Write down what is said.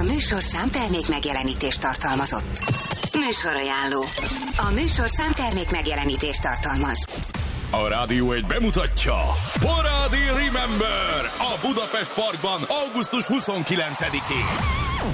A műsorszám termék megjelenítést tartalmazott. Műsorajánló. A műsorszám termék megjelenítést tartalmaz. A Rádió 1 bemutatja Parádi Remember a Budapest Parkban augusztus 29-én.